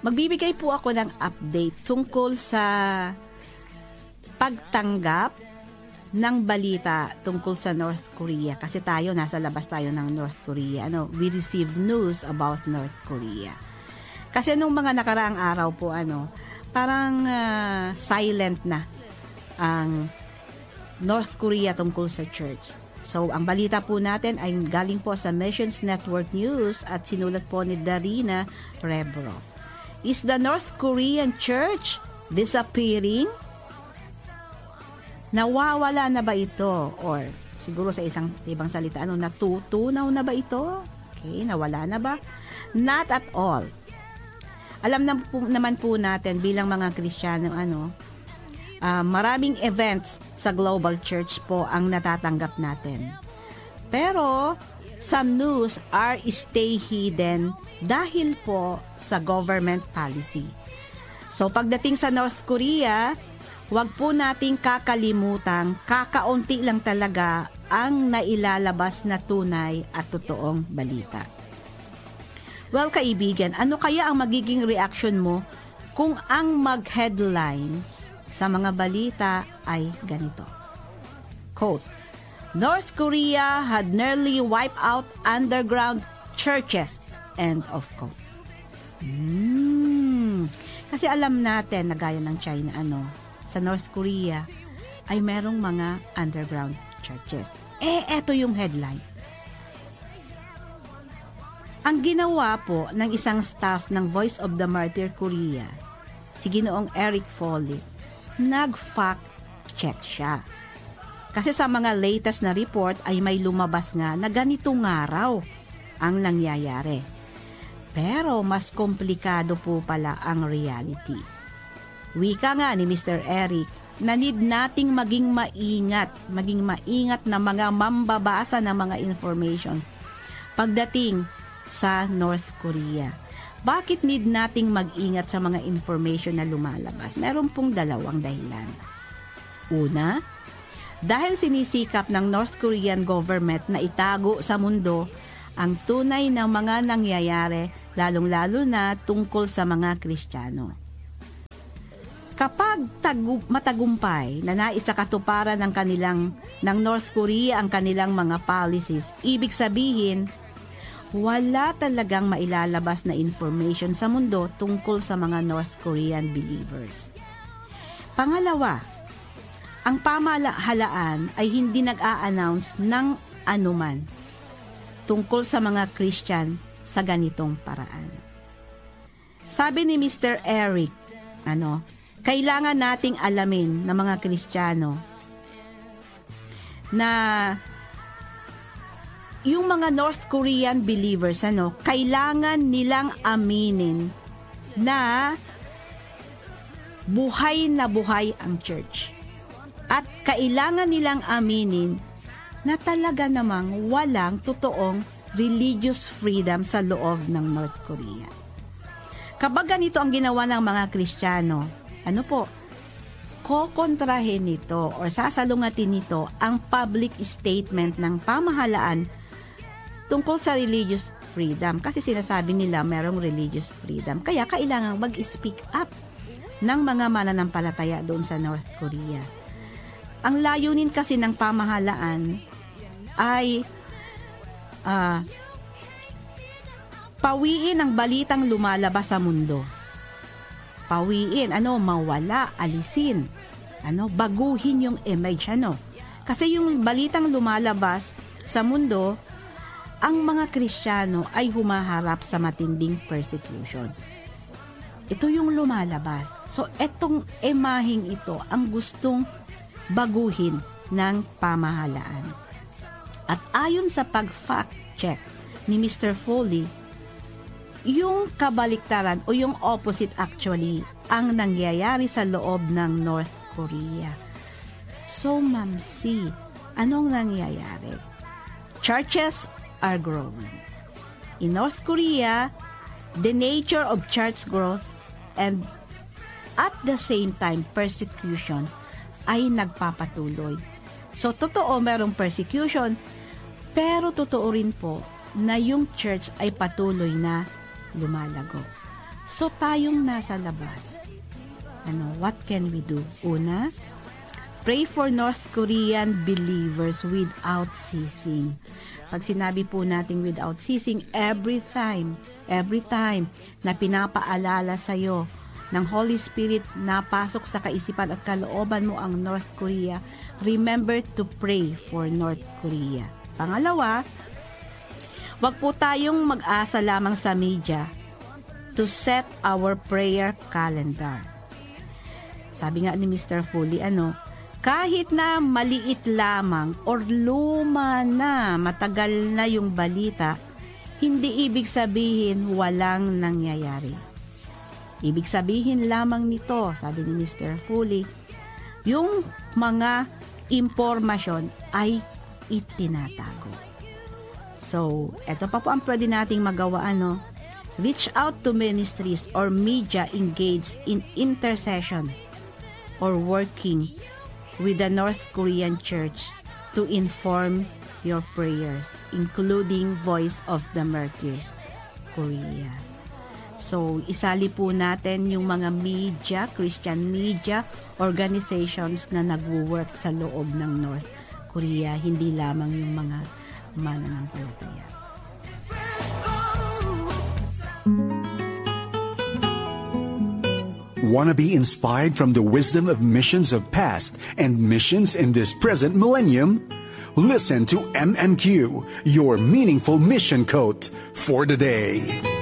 Magbibigay po ako ng update tungkol sa pagtanggap ng balita tungkol sa North Korea. Kasi tayo, nasa labas tayo ng North Korea. We received news about North Korea. Kasi nung mga nakaraang araw po, parang silent na ang North Korea tungkol sa church. So, ang balita po natin ay galing po sa Missions Network News at sinulat po ni Darina Rebro. Is the North Korean church disappearing? Nawawala na ba ito? Or siguro sa isang ibang salita, natutunaw na ba ito? Okay, nawala na ba? Not at all. Alam naman po natin bilang mga Kristiyano, maraming events sa global church po ang natatanggap natin. Pero, some news are stay hidden dahil po sa government policy. So, pagdating sa North Korea, wag po nating kakalimutan, kakaunti lang talaga ang nailalabas na tunay at totoong balita. Well, kaibigan, ano kaya ang magiging reaction mo kung ang mag-headlines sa mga balita ay ganito? Quote, North Korea had nearly wiped out underground churches. End of quote. Kasi alam natin na gaya ng China, sa North Korea ay merong mga underground churches. Eto yung headline. Ang ginawa po ng isang staff ng Voice of the Martyr Korea, si Ginoong Eric Foley, nag-fact check siya. Kasi sa mga latest na report ay may lumabas nga na ganito nga raw ang nangyayari. Pero mas komplikado po pala ang reality. Wika nga ni Mr. Eric na need nating maging maingat na mga mambabasa ng mga information pagdating sa North Korea. Bakit need nating mag-ingat sa mga information na lumalabas? Meron pong dalawang dahilan. Una, dahil sinisikap ng North Korean government na itago sa mundo ang tunay ng mga nangyayari, lalong-lalo na tungkol sa mga Kristiyano. Kapag matagumpay na nais sa katuparan ng North Korea ang kanilang mga policies, ibig sabihin, wala talagang mailalabas na information sa mundo tungkol sa mga North Korean believers. Pangalawa, ang pamahalaan ay hindi nag-a-announce ng anuman tungkol sa mga Christian sa ganitong paraan. Sabi ni Mr. Eric, kailangan nating alamin ng mga Kristiyano na yung mga North Korean believers, kailangan nilang aminin na buhay ang church. At kailangan nilang aminin na talaga namang walang totoong religious freedom sa loob ng North Korea. Kapag ganito ang ginawa ng mga Kristiyano, kokontrahin nito o sasalungatin nito ang public statement ng pamahalaan tungkol sa religious freedom. Kasi sinasabi nila merong religious freedom. Kaya kailangan mag-speak up ng mga mananampalataya doon sa North Korea. Ang layunin kasi ng pamahalaan ay pawiin ang balitang lumalabas sa mundo. Pawiin, mawala, alisin, baguhin yung image, Kasi yung balitang lumalabas sa mundo, ang mga Kristiyano ay humaharap sa matinding persecution. Ito yung lumalabas. So, etong imaheng ito ang gustong baguhin ng pamahalaan. At ayon sa pag-fact check ni Mr. Foley, yung kabaliktaran o yung opposite actually ang nangyayari sa loob ng North Korea. So, Ma'am C, anong nangyayari? Churches are growing. In North Korea, the nature of church growth and at the same time persecution ay nagpapatuloy. So, totoo merong persecution, pero totoo rin po na yung church ay patuloy na lumalago. So tayong nasa labas, what can we do? Una, pray for North Korean believers without ceasing. Pag sinabi po natin without ceasing, every time na pinapaalala sa'yo ng Holy Spirit na pasok sa kaisipan at kalooban mo ang North Korea, remember to pray for North Korea. Pangalawa, wag po tayong mag-asa lamang sa media to set our prayer calendar. Sabi nga ni Mr. Foley, kahit na maliit lamang or luma na, matagal na yung balita, hindi ibig sabihin walang nangyayari. Ibig sabihin lamang nito, sabi ni Mr. Foley, yung mga impormasyon ay itinatago. So, eto pa po ang pwede nating magawa, reach out to ministries or media engaged in intercession or working with the North Korean Church to inform your prayers, including Voice of the Martyrs, Korea. So, isali po natin yung mga media, Christian media, organizations na nagwo-work sa loob ng North Korea, hindi lamang yung mga mananampalataya. Want to be inspired from the wisdom of missions of past and missions in this present millennium? Listen to MMQ, your meaningful mission quote for today.